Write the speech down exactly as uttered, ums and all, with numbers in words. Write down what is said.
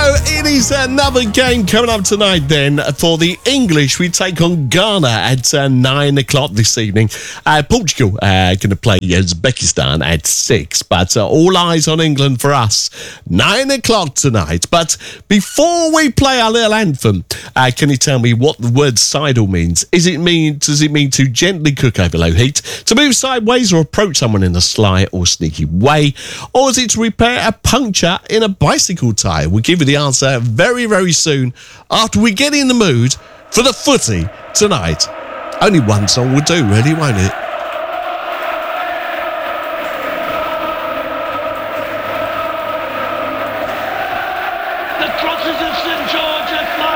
it is another game coming up tonight then. For the English, we take on Ghana at uh, nine o'clock this evening. Uh, Portugal uh, going to play Uzbekistan at six, but uh, all eyes on England for us. nine o'clock tonight. But before we play our little anthem, uh, can you tell me what the word sidle means? Is it mean? Does it mean to gently cook over low heat, to move sideways or approach someone in a sly or sneaky way, or is it to repair a puncture in a bicycle tyre? We'll give you the answer very, very soon after we get in the mood for the footy tonight. Only one song will do, really, won't it?